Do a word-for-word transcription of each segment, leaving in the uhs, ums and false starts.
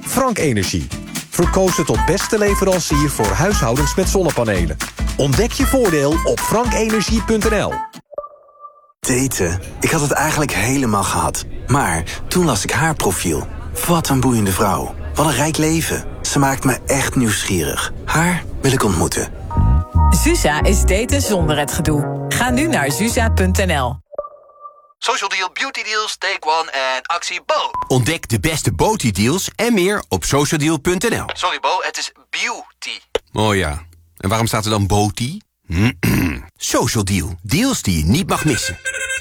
Frank Energie. Verkozen tot beste leverancier voor huishoudens met zonnepanelen. Ontdek je voordeel op frank energie punt n l. Daten. Ik had het eigenlijk helemaal gehad. Maar toen las ik haar profiel. Wat een boeiende vrouw. Wat een rijk leven. Ze maakt me echt nieuwsgierig. Haar wil ik ontmoeten. Zuza is daten zonder het gedoe. Ga nu naar zuza punt n l. Social Deal, Beauty Deals, Take One en actie Bo. Ontdek de beste Beauty deals en meer op social deal punt n l. Sorry Bo, het is beauty. Oh ja, en waarom staat er dan Beauty? Social Deal, deals die je niet mag missen.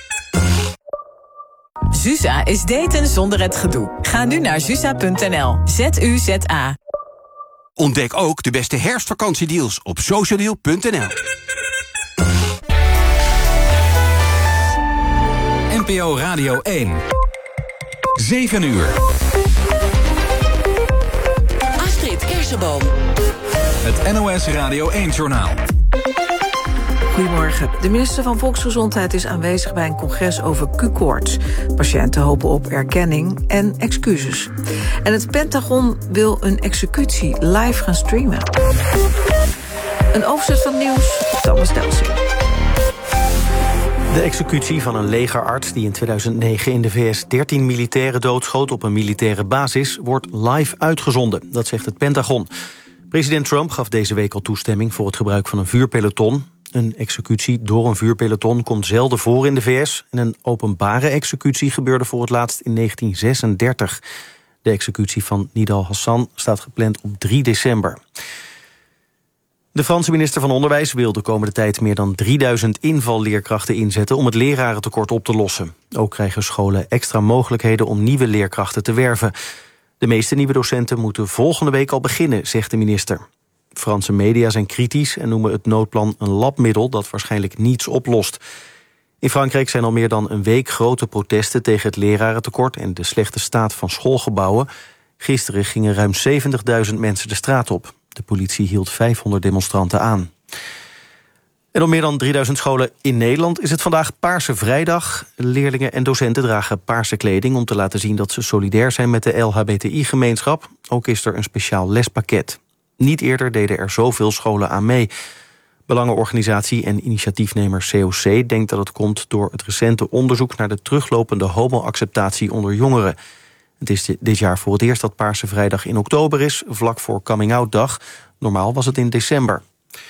Zuza is daten zonder het gedoe. Ga nu naar zuza punt n l. Z U Z A. Ontdek ook de beste herfstvakantiedeals op social deal punt n l. N P O Radio één. zeven uur. Astrid Kersenboom. Het N O S Radio één-journaal. Goedemorgen. De minister van Volksgezondheid is aanwezig bij een congres over Q-koorts. Patiënten hopen op erkenning en excuses. En het Pentagon wil een executie live gaan streamen. Een overzicht van nieuws, Thomas Delsing. De executie van een legerarts die in tweeduizend negen in de V S dertien militairen doodschoot op een militaire basis wordt live uitgezonden, dat zegt het Pentagon. President Trump gaf deze week al toestemming voor het gebruik van een vuurpeloton. Een executie door een vuurpeloton komt zelden voor in de V S en een openbare executie gebeurde voor het laatst in negentien zesendertig. De executie van Nidal Hassan staat gepland op drie december. De Franse minister van Onderwijs wil de komende tijd meer dan drieduizend invalleerkrachten inzetten om het lerarentekort op te lossen. Ook krijgen scholen extra mogelijkheden om nieuwe leerkrachten te werven. De meeste nieuwe docenten moeten volgende week al beginnen, zegt de minister. Franse media zijn kritisch en noemen het noodplan een labmiddel dat waarschijnlijk niets oplost. In Frankrijk zijn al meer dan een week grote protesten tegen het lerarentekort en de slechte staat van schoolgebouwen. Gisteren gingen ruim zeventigduizend mensen de straat op. De politie hield vijfhonderd demonstranten aan. En op meer dan drieduizend scholen in Nederland is het vandaag Paarse Vrijdag. Leerlingen en docenten dragen paarse kleding om te laten zien dat ze solidair zijn met de L H B T I-gemeenschap. Ook is er een speciaal lespakket. Niet eerder deden er zoveel scholen aan mee. Belangenorganisatie en initiatiefnemer C O C denkt dat het komt door het recente onderzoek naar de teruglopende homoacceptatie onder jongeren. Het is dit jaar voor het eerst dat Paarse Vrijdag in oktober is, vlak voor Coming-out Dag. Normaal was het in december.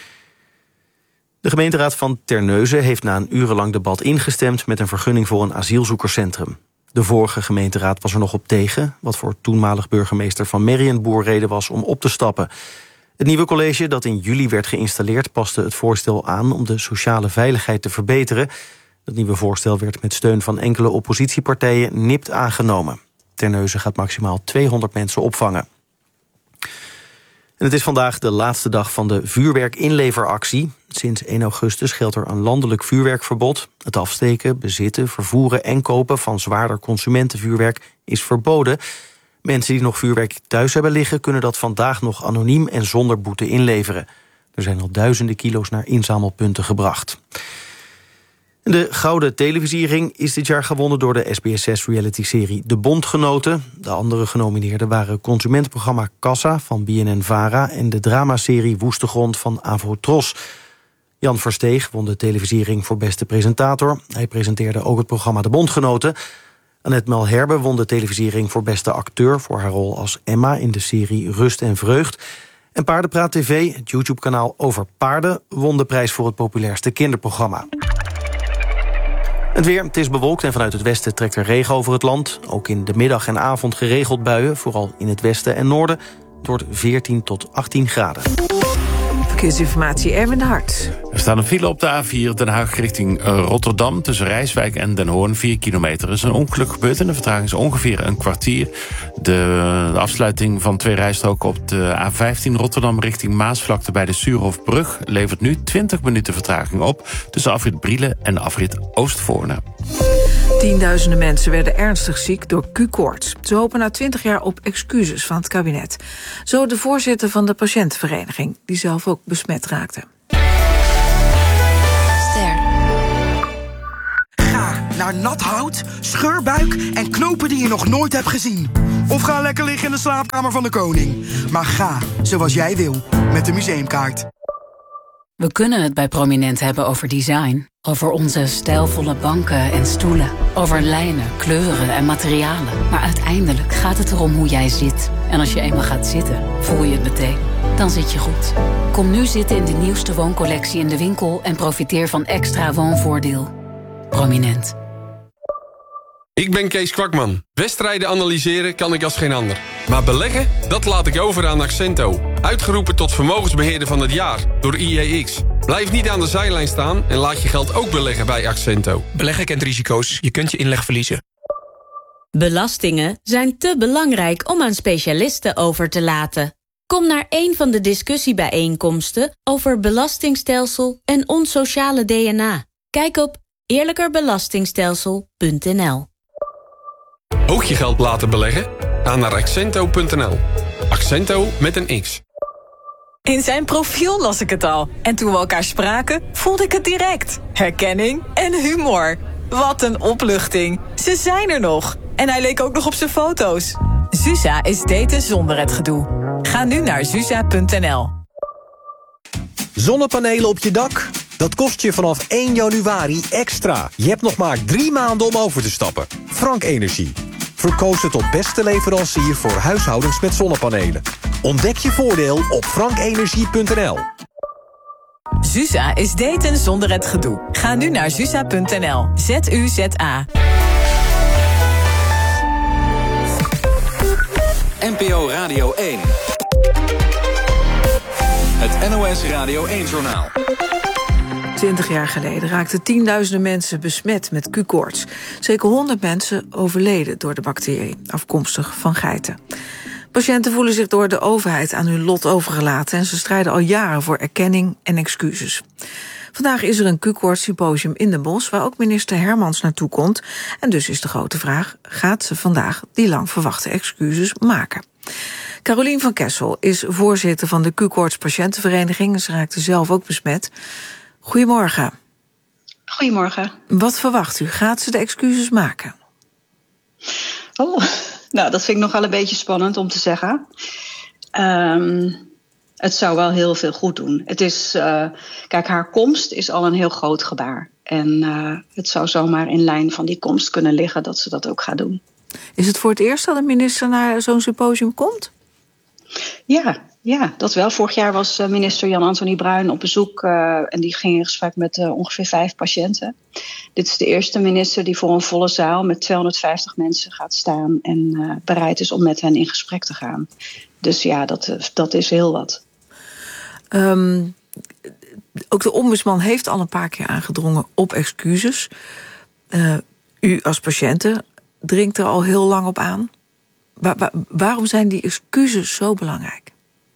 De gemeenteraad van Terneuzen heeft na een urenlang debat ingestemd met een vergunning voor een asielzoekerscentrum. De vorige gemeenteraad was er nog op tegen, wat voor toenmalig burgemeester Van Merienboer reden was om op te stappen. Het nieuwe college dat in juli werd geïnstalleerd paste het voorstel aan om de sociale veiligheid te verbeteren. Dat nieuwe voorstel werd met steun van enkele oppositiepartijen nipt aangenomen. Terneuzen gaat maximaal tweehonderd mensen opvangen. En het is vandaag de laatste dag van de vuurwerkinleveractie. Sinds één augustus geldt er een landelijk vuurwerkverbod. Het afsteken, bezitten, vervoeren en kopen van zwaarder consumentenvuurwerk is verboden. Mensen die nog vuurwerk thuis hebben liggen kunnen dat vandaag nog anoniem en zonder boete inleveren. Er zijn al duizenden kilo's naar inzamelpunten gebracht. De Gouden Televisiering is dit jaar gewonnen door de S B S zes reality-serie De Bondgenoten. De andere genomineerden waren consumentenprogramma Kassa van B N N-Vara en de dramaserie Woeste Grond van Avro-Tros. Jan Versteeg won de televisiering voor beste presentator. Hij presenteerde ook het programma De Bondgenoten. Annette Malherbe won de televisiering voor beste acteur voor haar rol als Emma in de serie Rust en Vreugd. En Paardenpraat T V, het YouTube-kanaal over paarden, won de prijs voor het populairste kinderprogramma. Het weer, het is bewolkt en vanuit het westen trekt er regen over het land. Ook in de middag en avond geregeld buien, vooral in het westen en noorden. Het wordt veertien tot achttien graden. Verkeersinformatie, Erwin de Hart. Er staat een file op de A vier Den Haag richting Rotterdam. Tussen Rijswijk en Den Hoorn, vier kilometer. Er is een ongeluk gebeurd en de vertraging is ongeveer een kwartier. De, de afsluiting van twee rijstroken op de A vijftien Rotterdam richting Maasvlakte bij de Suurhofbrug levert nu twintig minuten vertraging op tussen afrit Brielen en afrit Oostvoorne. Tienduizenden mensen werden ernstig ziek door Q-koorts. Ze hopen na twintig jaar op excuses van het kabinet. Zo de voorzitter van de patiëntenvereniging, die zelf ook besmet raakte. Ster. Ga naar nat hout, scheurbuik en knopen die je nog nooit hebt gezien. Of ga lekker liggen in de slaapkamer van de koning. Maar ga zoals jij wil, met de museumkaart. We kunnen het bij Prominent hebben over design. Over onze stijlvolle banken en stoelen. Over lijnen, kleuren en materialen. Maar uiteindelijk gaat het erom hoe jij zit. En als je eenmaal gaat zitten, voel je het meteen. Dan zit je goed. Kom nu zitten in de nieuwste wooncollectie in de winkel... en profiteer van extra woonvoordeel. Prominent. Ik ben Kees Kwakman. Wedstrijden analyseren kan ik als geen ander. Maar beleggen, dat laat ik over aan Accento. Uitgeroepen tot vermogensbeheerder van het jaar door I E X. Blijf niet aan de zijlijn staan en laat je geld ook beleggen bij Accento. Beleggen kent risico's. Je kunt je inleg verliezen. Belastingen zijn te belangrijk om aan specialisten over te laten. Kom naar een van de discussiebijeenkomsten over belastingstelsel en ons sociale D N A. Kijk op eerlijkerbelastingstelsel punt n l. Ook je geld laten beleggen? Ga naar accento punt n l. Accento met een X. In zijn profiel las ik het al. En toen we elkaar spraken, voelde ik het direct. Herkenning en humor. Wat een opluchting. Ze zijn er nog. En hij leek ook nog op zijn foto's. Zusa is daten zonder het gedoe. Ga nu naar zusa punt n l. Zonnepanelen op je dak? Dat kost je vanaf één januari extra. Je hebt nog maar drie maanden om over te stappen. Frank Energie. Verkozen tot beste leverancier voor huishoudens met zonnepanelen. Ontdek je voordeel op frank energie punt n l. Zusa is daten zonder het gedoe. Ga nu naar zusa punt n l. Z U Z A. N P O Radio één. Het N O S Radio één-journaal. Twintig jaar geleden raakten tienduizenden mensen besmet met Q-koorts. Zeker honderd mensen overleden door de bacterie, afkomstig van geiten. Patiënten voelen zich door de overheid aan hun lot overgelaten... en ze strijden al jaren voor erkenning en excuses. Vandaag is er een Q-koorts symposium in Den Bosch... waar ook minister Hermans naartoe komt. En dus is de grote vraag, gaat ze vandaag die lang verwachte excuses maken? Carolien van Kessel is voorzitter van de Q-koorts patiëntenvereniging... ze raakte zelf ook besmet. Goedemorgen. Goedemorgen. Wat verwacht u? Gaat ze de excuses maken? Oh, nou, dat vind ik nogal een beetje spannend om te zeggen. Um, het zou wel heel veel goed doen. Het is, uh, kijk, haar komst is al een heel groot gebaar. En uh, het zou zomaar in lijn van die komst kunnen liggen dat ze dat ook gaat doen. Is het voor het eerst dat een minister naar zo'n symposium komt? Ja, ja, dat wel. Vorig jaar was minister Jan-Anthony Bruin op bezoek... Uh, en die ging in gesprek met uh, ongeveer vijf patiënten. Dit is de eerste minister die voor een volle zaal... met tweehonderdvijftig mensen gaat staan... en uh, bereid is om met hen in gesprek te gaan. Dus ja, dat, dat is heel wat. Um, ook de ombudsman heeft al een paar keer aangedrongen op excuses. Uh, u als patiënte dringt er al heel lang op aan. Waar, waar, waarom zijn die excuses zo belangrijk?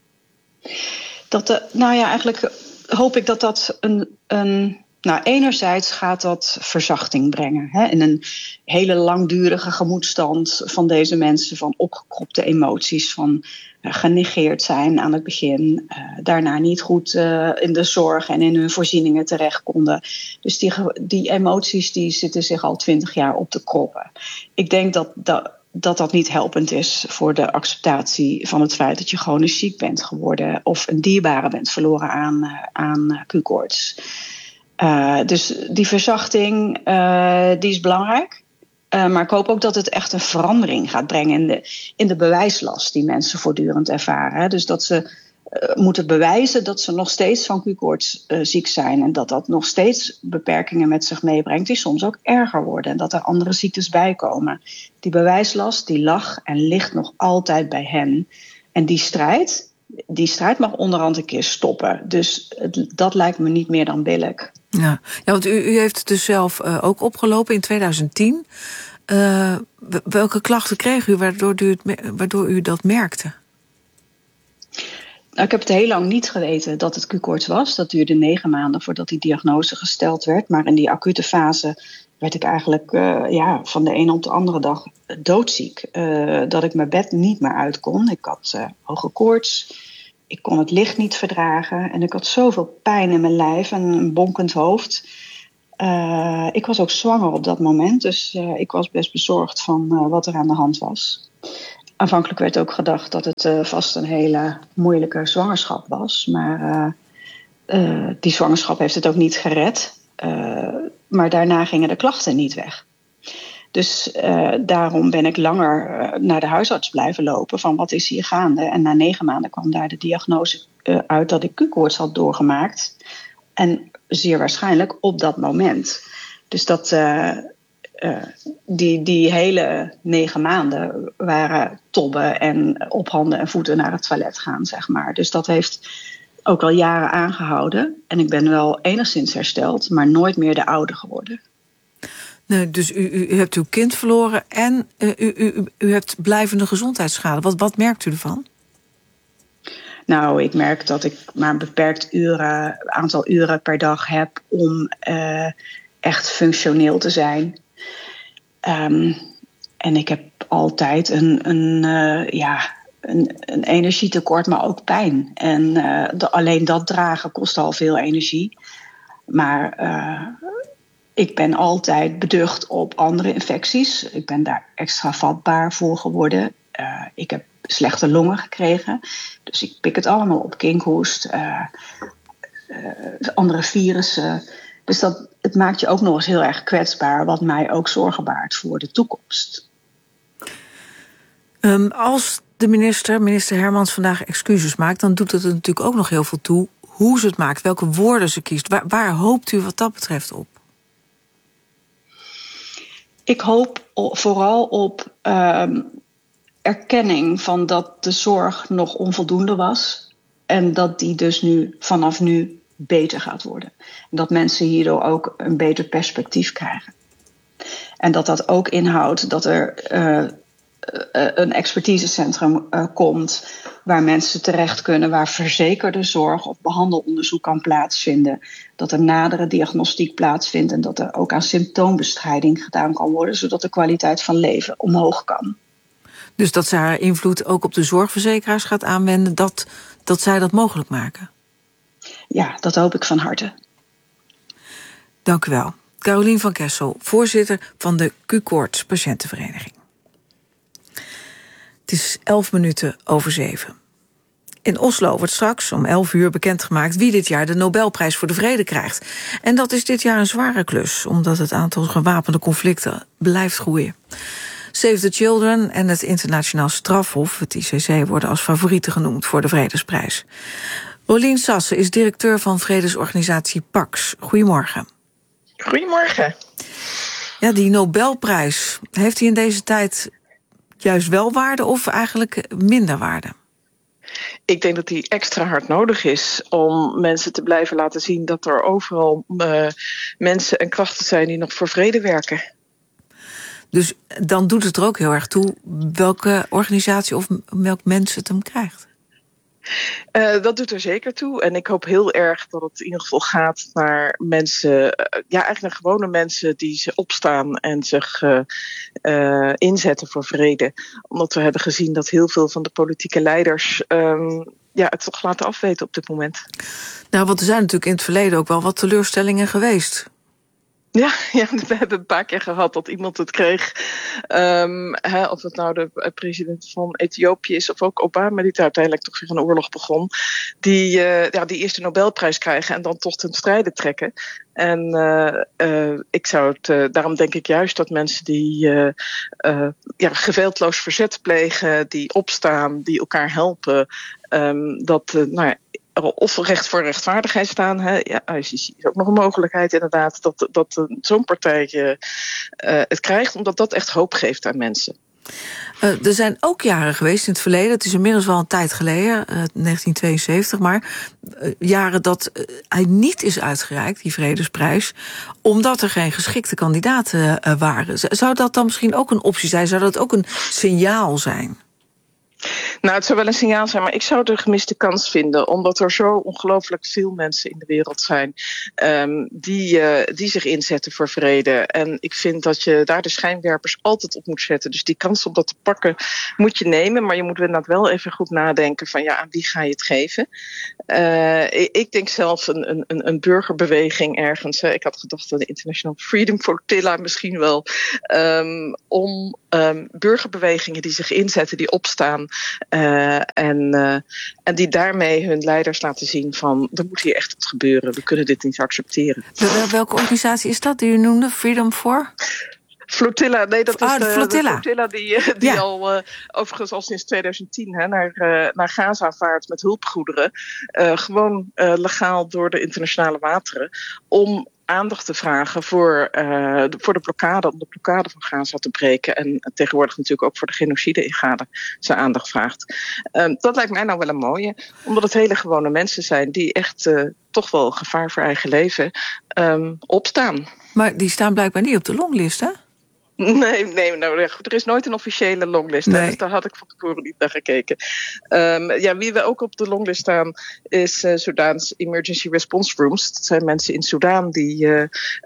Dat de, nou ja, eigenlijk hoop ik dat dat een... een nou, enerzijds gaat dat verzachting brengen. Hè, in een hele langdurige gemoedstand van deze mensen... van opgekropte emoties, van uh, genegeerd zijn aan het begin... Uh, daarna niet goed uh, in de zorg en in hun voorzieningen terecht konden. Dus die, die emoties die zitten zich al twintig jaar op te kroppen. Ik denk dat... dat dat dat niet helpend is voor de acceptatie van het feit dat je chronisch ziek bent geworden... of een dierbare bent verloren aan, uh, aan Q-koorts. Uh, dus die verzachting, uh, die is belangrijk. Uh, maar ik hoop ook dat het echt een verandering gaat brengen... in de, in de bewijslast die mensen voortdurend ervaren. Hè. Dus dat ze uh, moeten bewijzen dat ze nog steeds van Q-koorts uh, ziek zijn... en dat dat nog steeds beperkingen met zich meebrengt... die soms ook erger worden en dat er andere ziektes bijkomen. Die bewijslast, die lag en ligt nog altijd bij hen. En die strijd, die strijd mag onderhand een keer stoppen. Dus het, dat lijkt me niet meer dan billijk. Ja, ja want u, u heeft het dus zelf uh, ook opgelopen in tweeduizend tien. Uh, welke klachten kreeg u waardoor u, het, waardoor u dat merkte? Nou, ik heb het heel lang niet geweten dat het Q-koorts was. Dat duurde negen maanden voordat die diagnose gesteld werd. Maar in die acute fase werd ik eigenlijk uh, ja, van de ene op de andere dag doodziek. Uh, dat ik mijn bed niet meer uit kon. Ik had uh, hoge koorts. Ik kon het licht niet verdragen. En ik had zoveel pijn in mijn lijf en een bonkend hoofd. Uh, ik was ook zwanger op dat moment, dus uh, ik was best bezorgd van uh, wat er aan de hand was. Aanvankelijk werd ook gedacht dat het uh, vast een hele moeilijke zwangerschap was. Maar uh, uh, die zwangerschap heeft het ook niet gered. Uh, maar daarna gingen de klachten niet weg. Dus uh, daarom ben ik langer uh, naar de huisarts blijven lopen van wat is hier gaande. En na negen maanden kwam daar de diagnose uh, uit dat ik Q-koorts had doorgemaakt. En zeer waarschijnlijk op dat moment. Dus dat, uh, uh, die, die hele negen maanden waren tobben en op handen en voeten naar het toilet gaan, zeg maar. Dus dat heeft ook al jaren aangehouden. En ik ben wel enigszins hersteld, maar nooit meer de oude geworden. Nee, dus u, u, u hebt uw kind verloren en uh, u, u, u hebt blijvende gezondheidsschade. Wat, wat merkt u ervan? Nou, ik merk dat ik maar een beperkt uren, aantal uren per dag heb om uh, echt functioneel te zijn. Um, en ik heb altijd een, een, uh, ja, een, een energietekort, maar ook pijn. En uh, de, alleen dat dragen kost al veel energie. Maar uh, ik ben altijd beducht op andere infecties. Ik ben daar extra vatbaar voor geworden. Uh, ik heb slechte longen gekregen. Dus ik pik het allemaal op. Kinkhoest, uh, uh, andere virussen. Dus dat, het maakt je ook nog eens heel erg kwetsbaar, wat mij ook zorgen baart voor de toekomst. Um, als de minister, minister Hermans, vandaag excuses maakt, dan doet het er natuurlijk ook nog heel veel toe hoe ze het maakt, welke woorden ze kiest. Waar, waar hoopt u wat dat betreft op? Ik hoop vooral op um, erkenning van dat de zorg nog onvoldoende was. En dat die dus nu vanaf nu beter gaat worden. En dat mensen hierdoor ook een beter perspectief krijgen. En dat dat ook inhoudt dat er uh, een expertisecentrum uh, komt waar mensen terecht kunnen, waar verzekerde zorg of behandelonderzoek kan plaatsvinden. Dat er nadere diagnostiek plaatsvindt en dat er ook aan symptoombestrijding gedaan kan worden, zodat de kwaliteit van leven omhoog kan. Dus dat zij haar invloed ook op de zorgverzekeraars gaat aanwenden, dat, dat zij dat mogelijk maken? Ja, dat hoop ik van harte. Dank u wel. Carolien van Kessel, voorzitter van de Q-koorts Patiëntenvereniging. Het is elf minuten over zeven. In Oslo wordt straks om elf uur bekendgemaakt wie dit jaar de Nobelprijs voor de Vrede krijgt. En dat is dit jaar een zware klus, omdat het aantal gewapende conflicten blijft groeien. Save the Children en het Internationaal Strafhof, het I C C, worden als favorieten genoemd voor de Vredesprijs. Rolien Sassen is directeur van vredesorganisatie Pax. Goedemorgen. Goedemorgen. Ja, die Nobelprijs, heeft die in deze tijd juist wel waarde of eigenlijk minder waarde? Ik denk dat die extra hard nodig is om mensen te blijven laten zien dat er overal uh, mensen en krachten zijn die nog voor vrede werken. Dus dan doet het er ook heel erg toe welke organisatie of welk mens het hem krijgt? Uh, dat doet er zeker toe. En ik hoop heel erg dat het in ieder geval gaat naar mensen, uh, ja, eigenlijk naar gewone mensen die ze opstaan en zich uh, uh, inzetten voor vrede. Omdat we hebben gezien dat heel veel van de politieke leiders um, ja, het toch laten afweten op dit moment. Nou, want er zijn natuurlijk in het verleden ook wel wat teleurstellingen geweest. Ja, ja, we hebben een paar keer gehad dat iemand het kreeg. Um, hè, of het nou de president van Ethiopië is of ook Obama, die uiteindelijk toch weer een oorlog begon. Die, uh, ja, die eerst de Nobelprijs krijgen en dan toch ten strijde trekken. En uh, uh, ik zou het, uh, daarom denk ik juist dat mensen die uh, uh, ja, geweldloos verzet plegen, die opstaan, die elkaar helpen, um, dat uh, nou ja, of recht voor rechtvaardigheid staan. Hè. Ja, I C C is ook nog een mogelijkheid inderdaad dat, dat uh, zo'n partij uh, uh, het krijgt, omdat dat echt hoop geeft aan mensen. Uh, er zijn ook jaren geweest in het verleden, het is inmiddels wel een tijd geleden, uh, negentien tweeënzeventig, maar uh, jaren dat uh, hij niet is uitgereikt, die Vredesprijs, omdat er geen geschikte kandidaten uh, waren. Zou dat dan misschien ook een optie zijn? Zou dat ook een signaal zijn? Nou, het zou wel een signaal zijn, maar ik zou de gemiste kans vinden. Omdat er zo ongelooflijk veel mensen in de wereld zijn um, die, uh, die zich inzetten voor vrede. En ik vind dat je daar de schijnwerpers altijd op moet zetten. Dus die kans om dat te pakken moet je nemen. Maar je moet inderdaad wel even goed nadenken van ja, aan wie ga je het geven? Uh, ik denk zelf een, een, een burgerbeweging ergens. Hè. Ik had gedacht aan de International Freedom Flotilla misschien wel. Um, om um, burgerbewegingen die zich inzetten, die opstaan. Uh, en, uh, en die daarmee hun leiders laten zien van er moet hier echt wat gebeuren. We kunnen dit niet accepteren. Wel, welke organisatie is dat die u noemde? Freedom for? Flotilla, nee, dat is oh, de, de flotilla. de flotilla die, die ja. al uh, overigens al sinds tweeduizend tien hè, naar, uh, naar Gaza vaart met hulpgoederen. Uh, gewoon uh, legaal door de internationale wateren. Om aandacht te vragen voor, uh, de, voor de blokkade, om de blokkade van Gaza te breken. En tegenwoordig natuurlijk ook voor de genocide in Gaza zijn aandacht vraagt. Um, dat lijkt mij nou wel een mooie, omdat het hele gewone mensen zijn die echt uh, toch wel gevaar voor eigen leven um, opstaan. Maar die staan blijkbaar niet op de longlist, hè? Nee, nee nou, er is nooit een officiële longlist. Nee. Dus daar had ik van tevoren niet naar gekeken. Um, ja, wie we ook op de longlist staan is uh, Soedaans Emergency Response Rooms. Dat zijn mensen in Soedan die uh, uh,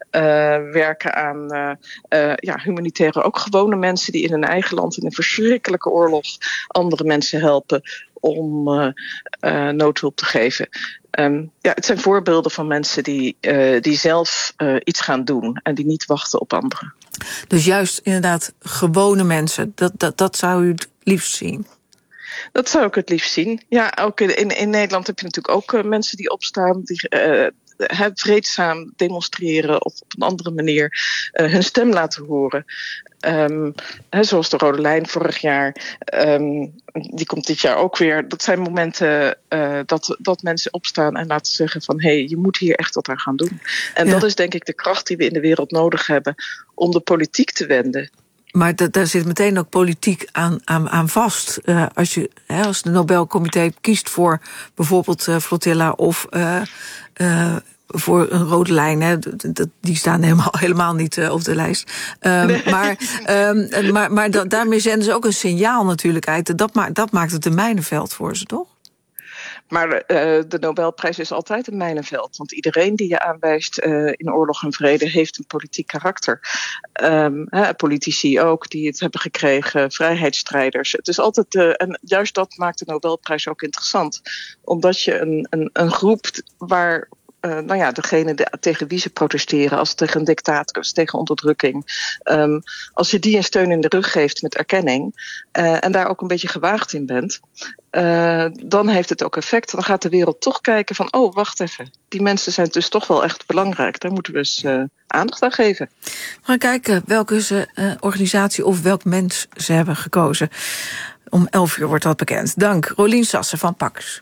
werken aan uh, uh, ja, humanitaire, ook gewone mensen die in hun eigen land in een verschrikkelijke oorlog andere mensen helpen om uh, uh, noodhulp te geven. Um, ja, het zijn voorbeelden van mensen die, uh, die zelf uh, iets gaan doen en die niet wachten op anderen. Dus juist inderdaad gewone mensen, dat, dat, dat zou u het liefst zien? Dat zou ik het liefst zien. Ja, ook in, in Nederland heb je natuurlijk ook uh, mensen die opstaan, die uh, vreedzaam demonstreren of op een andere manier uh, hun stem laten horen. Um, he, zoals de Rode Lijn vorig jaar, um, die komt dit jaar ook weer. Dat zijn momenten uh, dat, dat mensen opstaan en laten zeggen van hé, hey, je moet hier echt wat aan gaan doen. En ja. dat is denk ik de kracht die we in de wereld nodig hebben om de politiek te wenden. Maar d- daar zit meteen ook politiek aan, aan, aan vast. Uh, als je hè, als de Nobelcomité kiest voor bijvoorbeeld uh, Flotilla of uh, uh, voor een Rode Lijn, hè, d- d- die staan helemaal, helemaal niet uh, op de lijst. Um, nee. Maar, um, maar, maar da- daarmee zenden ze ook een signaal natuurlijk uit. Dat, ma- dat maakt het een mijnenveld voor ze, toch? Maar uh, de Nobelprijs is altijd een mijnenveld. Want iedereen die je aanwijst uh, in oorlog en vrede heeft een politiek karakter. Um, hè, politici ook, die het hebben gekregen, vrijheidsstrijders. Het is altijd, uh, en juist dat maakt de Nobelprijs ook interessant. Omdat je een, een, een groep waar Uh, nou ja, degene de, tegen wie ze protesteren, als tegen een dictator, als tegen onderdrukking. Um, als je die een steun in de rug geeft met erkenning uh, en daar ook een beetje gewaagd in bent, uh, dan heeft het ook effect. Dan gaat de wereld toch kijken van, oh, wacht even. Die mensen zijn dus toch wel echt belangrijk. Daar moeten we eens uh, aandacht aan geven. We gaan kijken welke ze, uh, organisatie of welk mens ze hebben gekozen. Om elf uur wordt dat bekend. Dank, Rolien Sassen van Pax.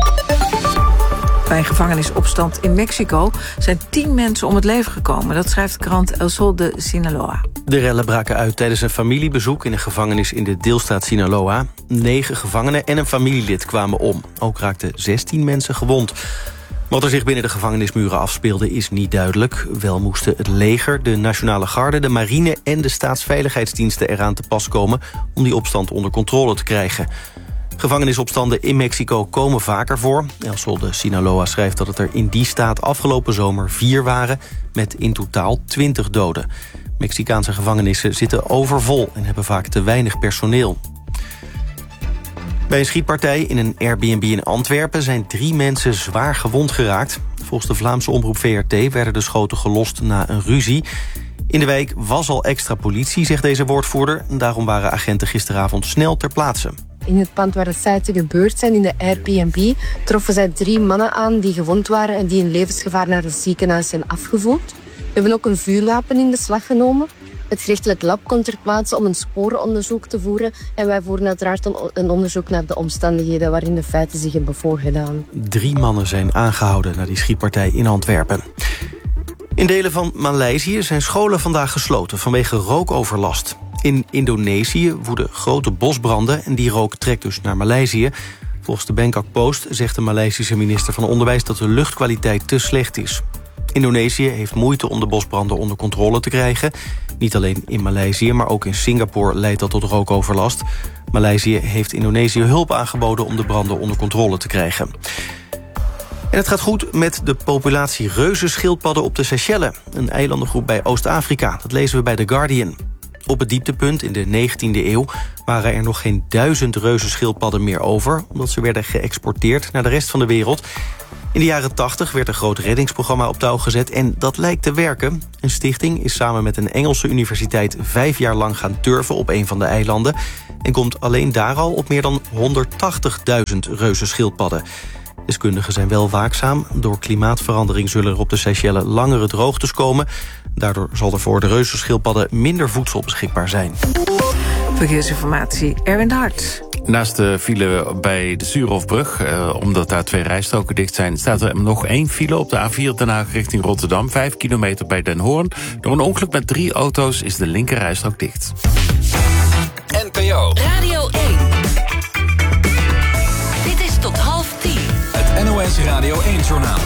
Bij een gevangenisopstand in Mexico zijn tien mensen om het leven gekomen. Dat schrijft de krant El Sol de Sinaloa. De rellen braken uit tijdens een familiebezoek in een gevangenis in de deelstaat Sinaloa. Negen gevangenen en een familielid kwamen om. Ook raakten zestien mensen gewond. Wat er zich binnen de gevangenismuren afspeelde is niet duidelijk. Wel moesten het leger, de Nationale Garde, de marine en de staatsveiligheidsdiensten eraan te pas komen om die opstand onder controle te krijgen. Gevangenisopstanden in Mexico komen vaker voor. El Sol de Sinaloa schrijft dat het er in die staat afgelopen zomer vier waren, met in totaal twintig doden. Mexicaanse gevangenissen zitten overvol en hebben vaak te weinig personeel. Bij een schietpartij in een Airbnb in Antwerpen zijn drie mensen zwaar gewond geraakt. Volgens de Vlaamse omroep V R T werden de schoten gelost na een ruzie. In de wijk was al extra politie, zegt deze woordvoerder. Daarom waren agenten gisteravond snel ter plaatse. In het pand waar de feiten gebeurd zijn, in de Airbnb, troffen zij drie mannen aan die gewond waren en die in levensgevaar naar het ziekenhuis zijn afgevoerd. We hebben ook een vuurwapen in beslag genomen. Het gerechtelijk lab komt ter plaatse om een sporenonderzoek te voeren. En wij voeren uiteraard een onderzoek naar de omstandigheden waarin de feiten zich hebben voorgedaan. Drie mannen zijn aangehouden na die schietpartij in Antwerpen. In delen van Maleisië zijn scholen vandaag gesloten vanwege rookoverlast. In Indonesië woeden grote bosbranden en die rook trekt dus naar Maleisië. Volgens de Bangkok Post zegt de Maleisische minister van Onderwijs dat de luchtkwaliteit te slecht is. Indonesië heeft moeite om de bosbranden onder controle te krijgen. Niet alleen in Maleisië, maar ook in Singapore leidt dat tot rookoverlast. Maleisië heeft Indonesië hulp aangeboden om de branden onder controle te krijgen. En het gaat goed met de populatie reuzenschildpadden op de Seychelles. Een eilandengroep bij Oost-Afrika, dat lezen we bij The Guardian. Op het dieptepunt in de negentiende eeuw waren er nog geen duizend reuzenschildpadden meer over, omdat ze werden geëxporteerd naar de rest van de wereld. In de jaren tachtig werd een groot reddingsprogramma op touw gezet en dat lijkt te werken. Een stichting is samen met een Engelse universiteit vijf jaar lang gaan turven op een van de eilanden en komt alleen daar al op meer dan honderdtachtigduizend reuzenschildpadden. Deskundigen zijn wel waakzaam. Door klimaatverandering zullen er op de Seychelles langere droogtes komen. Daardoor zal er voor de reuzenschildpadden minder voedsel beschikbaar zijn. Verkeersinformatie, Erwin de Hart. Naast de file bij de Zuurhofbrug, eh, omdat daar twee rijstroken dicht zijn, staat er nog één file op de A vier Den Haag richting Rotterdam. Vijf kilometer bij Den Hoorn. Door een ongeluk met drie auto's is de linker rijstrook dicht. N P O Radio één. Dit is tot half tien. Het N O S Radio één-journaal.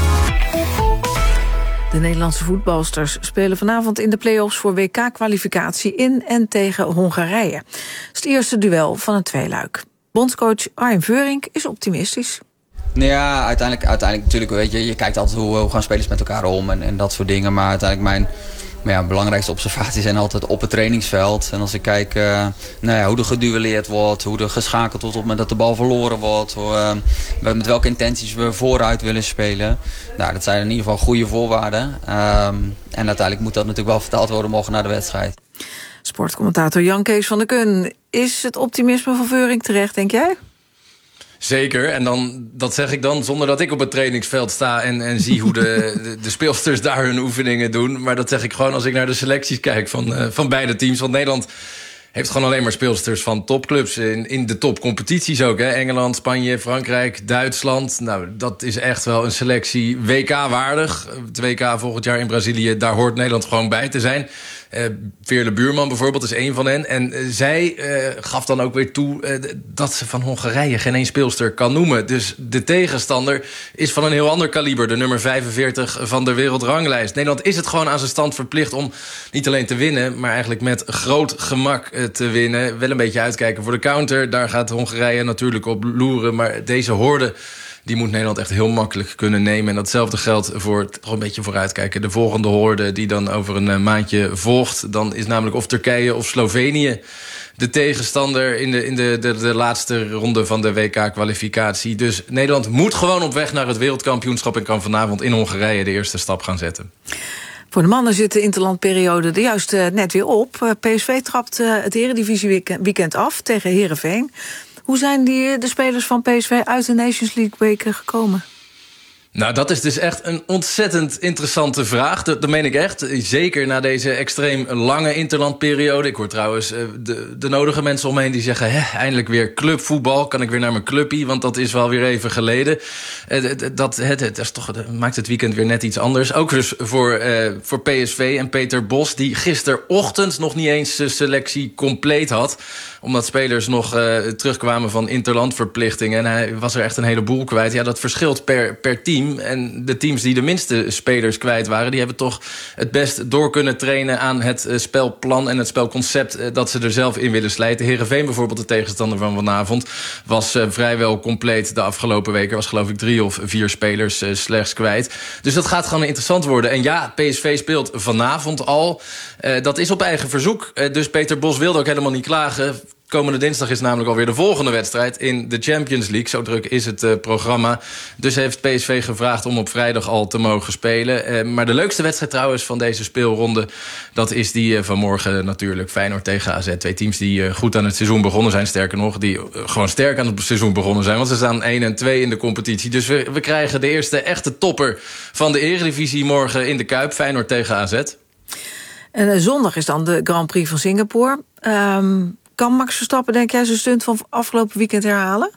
De Nederlandse voetbalsters spelen vanavond in de play-offs voor W K-kwalificatie in en tegen Hongarije. Het is het eerste duel van een tweeluik. Bondscoach Arjen Veurink is optimistisch. Nou ja, uiteindelijk, uiteindelijk natuurlijk, weet je, je kijkt altijd hoe, hoe gaan spelers met elkaar om en, en dat soort dingen. Maar uiteindelijk mijn maar ja, belangrijkste observaties zijn altijd op het trainingsveld. En als ik kijk uh, nou ja, hoe er geduelleerd wordt, hoe er geschakeld wordt op het moment dat de bal verloren wordt. Hoe, uh, met welke intenties we vooruit willen spelen. Nou, dat zijn in ieder geval goede voorwaarden. Um, en uiteindelijk moet dat natuurlijk wel vertaald worden morgen naar de wedstrijd. Sportcommentator Jan Kees van der Kun. Is het optimisme van Veurink terecht, denk jij? Zeker, en dan, dat zeg ik dan zonder dat ik op het trainingsveld sta en, en zie hoe de, de, de speelsters daar hun oefeningen doen. Maar dat zeg ik gewoon als ik naar de selecties kijk van, uh, van beide teams. Want Nederland heeft gewoon alleen maar speelsters van topclubs in, in de topcompetities ook. Hè? Engeland, Spanje, Frankrijk, Duitsland. Nou, dat is echt wel een selectie W K-waardig. Het W K volgend jaar in Brazilië, daar hoort Nederland gewoon bij te zijn. Uh, Veerle Buurman bijvoorbeeld is één van hen. En uh, zij uh, gaf dan ook weer toe uh, dat ze van Hongarije geen één speelster kan noemen. Dus de tegenstander is van een heel ander kaliber. De nummer vijfenveertig van de wereldranglijst. Nederland is het gewoon aan zijn stand verplicht om niet alleen te winnen, maar eigenlijk met groot gemak uh, te winnen. Wel een beetje uitkijken voor de counter. Daar gaat Hongarije natuurlijk op loeren. Maar deze horde, die moet Nederland echt heel makkelijk kunnen nemen. En datzelfde geldt voor het gewoon een beetje vooruitkijken. De volgende horde die dan over een uh, maandje volgt, dan is namelijk of Turkije of Slovenië de tegenstander in de, in de, de, de laatste ronde van de W K-kwalificatie. Dus Nederland moet gewoon op weg naar het wereldkampioenschap en kan vanavond in Hongarije de eerste stap gaan zetten. Voor de mannen zit de interlandperiode er juist uh, net weer op. Uh, P S V trapt uh, het Eredivisie-weekend af tegen Heerenveen. Hoe zijn die, de spelers van P S V uit de Nations League weken gekomen? Nou, dat is dus echt een ontzettend interessante vraag. Dat, dat meen ik echt. Zeker na deze extreem lange interlandperiode. Ik hoor trouwens uh, de, de nodige mensen omheen die zeggen, hè, eindelijk weer clubvoetbal. Kan ik weer naar mijn clubpie, want dat is wel weer even geleden. Uh, dat het, het is toch, dat maakt het weekend weer net iets anders. Ook dus voor, uh, voor P S V en Peter Bos, die gisterochtend nog niet eens de selectie compleet had, omdat spelers nog uh, terugkwamen van interlandverplichtingen. En hij was er echt een heleboel kwijt. Ja, dat verschilt per, per team. En de teams die de minste spelers kwijt waren, die hebben toch het best door kunnen trainen aan het uh, spelplan en het spelconcept uh, dat ze er zelf in willen slijten. Heerenveen bijvoorbeeld, de tegenstander van vanavond, was uh, vrijwel compleet de afgelopen weken. Er was geloof ik drie of vier spelers uh, slechts kwijt. Dus dat gaat gewoon interessant worden. En ja, P S V speelt vanavond al. Uh, dat is op eigen verzoek. Uh, dus Peter Bos wilde ook helemaal niet klagen. Komende dinsdag is namelijk alweer de volgende wedstrijd in de Champions League. Zo druk is het uh, programma. Dus heeft P S V gevraagd om op vrijdag al te mogen spelen. Uh, maar de leukste wedstrijd trouwens van deze speelronde, dat is die uh, van morgen natuurlijk. Feyenoord tegen A Z. Twee teams die uh, goed aan het seizoen begonnen zijn. Sterker nog, die uh, gewoon sterk aan het seizoen begonnen zijn. Want ze staan één en twee in de competitie. Dus we, we krijgen de eerste echte topper van de Eredivisie morgen in de Kuip. Feyenoord tegen A Z. En uh, zondag is dan de Grand Prix van Singapore. Um... Kan Max Verstappen, denk jij, zijn stunt van afgelopen weekend herhalen?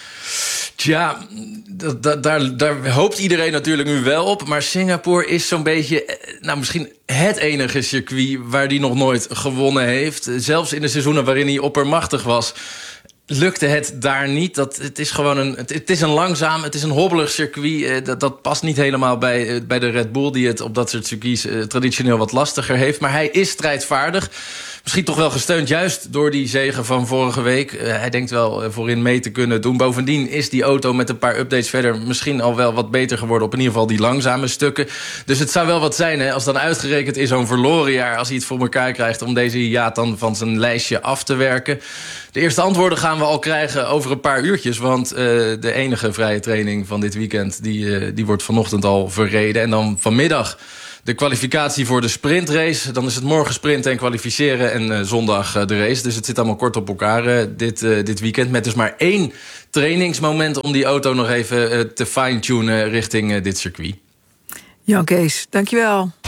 Tja, da, daar, daar hoopt iedereen natuurlijk nu wel op. Maar Singapore is zo'n beetje, nou misschien het enige circuit waar hij nog nooit gewonnen heeft. Zelfs in de seizoenen waarin hij oppermachtig was, lukte het daar niet. Dat, het is gewoon een, het, het is een langzaam, het is een hobbelig circuit. Uh, dat, dat past niet helemaal bij, uh, bij de Red Bull, die het op dat soort circuits uh, traditioneel wat lastiger heeft. Maar hij is strijdvaardig. Misschien toch wel gesteund juist door die zege van vorige week. Uh, hij denkt wel uh, voorin mee te kunnen doen. Bovendien is die auto met een paar updates verder misschien al wel wat beter geworden op in ieder geval die langzame stukken. Dus het zou wel wat zijn, hè, als dan uitgerekend in zo'n verloren jaar, als hij het voor elkaar krijgt om deze Hiaat dan van zijn lijstje af te werken. De eerste antwoorden gaan we al krijgen over een paar uurtjes, want uh, de enige vrije training van dit weekend die, uh, die wordt vanochtend al verreden. En dan vanmiddag de kwalificatie voor de sprintrace. Dan is het morgen sprinten en kwalificeren en uh, zondag uh, de race. Dus het zit allemaal kort op elkaar uh, dit, uh, dit weekend. Met dus maar één trainingsmoment om die auto nog even uh, te fine-tunen richting uh, dit circuit. Jan Kees, dankjewel.